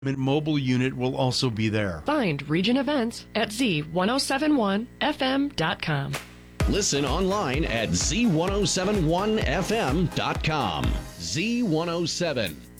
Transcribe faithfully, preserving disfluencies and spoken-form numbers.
mobile unit will also be there. Find Region Events at Z ten seventy-one F M dot com. Listen online at Z ten seventy-one F M dot com. Z one oh seven.